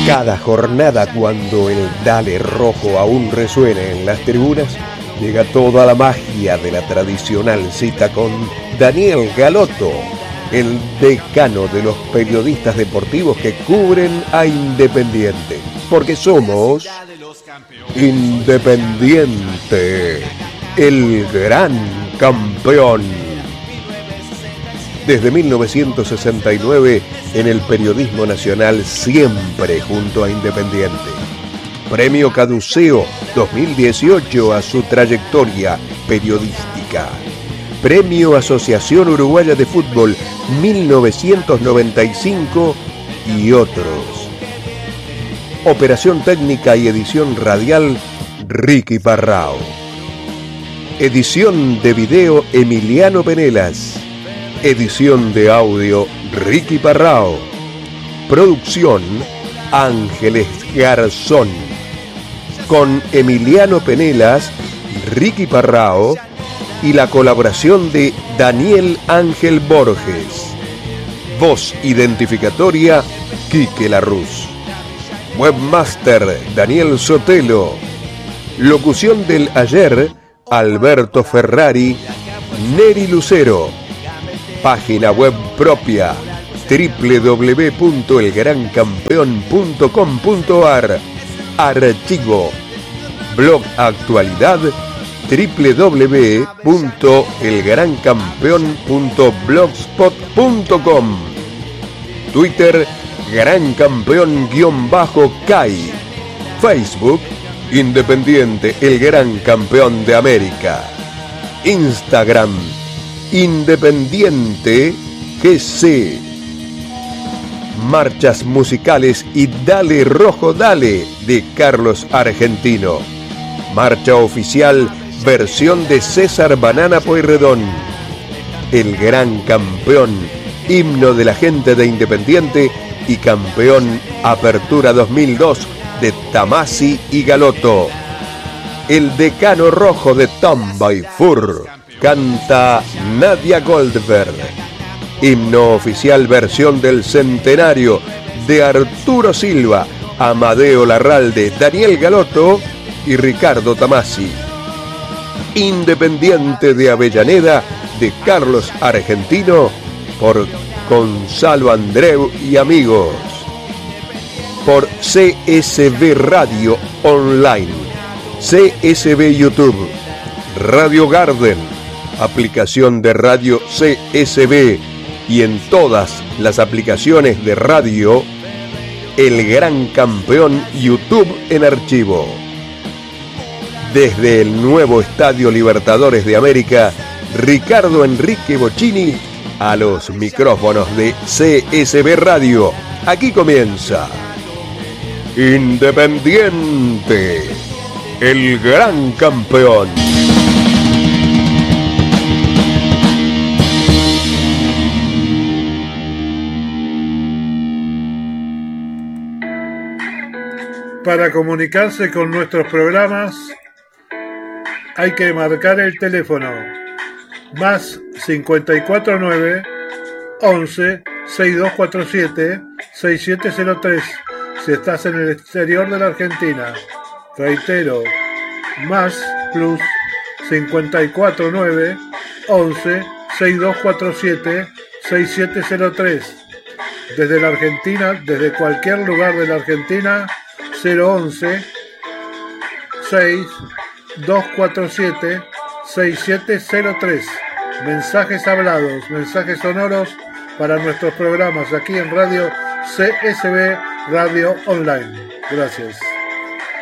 Cada jornada, cuando el Dale Rojo aún resuena en las tribunas, llega toda la magia de la tradicional cita con Daniel Galotto, el decano de los periodistas deportivos que cubren a Independiente. Porque somos Independiente, el gran campeón. Desde 1969, en el periodismo nacional, siempre junto a Independiente. Premio Caduceo 2018 a su trayectoria periodística. Premio Asociación Uruguaya de Fútbol 1995 y otros. Operación técnica y edición radial, Ricky Parrao. Edición de video, Emiliano Penelas. Edición de audio, Ricky Parrao. Producción, Ángeles Garzón. Con Emiliano Penelas, Ricky Parrao y la colaboración de Daniel Ángel Borges. Voz identificatoria, Quique Larruz. Webmaster, Daniel Sotelo. Locución del ayer, Alberto Ferrari, Neri Lucero. Página web propia, www.elgrancampeon.com.ar. Archivo, blog actualidad, www.elgrancampeon.blogspot.com. Twitter, Gran Campeón_CAI. Facebook, Independiente, el Gran Campeón de América. Instagram, Independiente GC. Marchas musicales y Dale Rojo Dale de Carlos Argentino. Marcha oficial, versión de César Banana Pueyrredón. El Gran Campeón, himno de la gente de Independiente y campeón Apertura 2002 de Tamasi y Galotto. El Decano Rojo de Tambay Fur, canta Nadia Goldberg. Himno oficial, versión del centenario de Arturo Silva, Amadeo Larralde, Daniel Galotto y Ricardo Tamasi. Independiente de Avellaneda de Carlos Argentino por Gonzalo Andreu y amigos. Por CSB Radio Online, CSB YouTube, Radio Garden, aplicación de radio CSB y en todas las aplicaciones de radio, El Gran Campeón YouTube en archivo. Desde el nuevo Estadio Libertadores de América, Ricardo Enrique Bocchini a los micrófonos de CSB Radio. Aquí comienza Independiente, el Gran Campeón. Para comunicarse con nuestros programas hay que marcar el teléfono más 549 11 6247 6703 si estás en el exterior de la Argentina. Reitero, más plus 549 11 6247 6703. Desde la Argentina, desde cualquier lugar de la Argentina, 011 6247 6703. Mensajes hablados, mensajes sonoros para nuestros programas aquí en Radio CSB Radio Online. Gracias.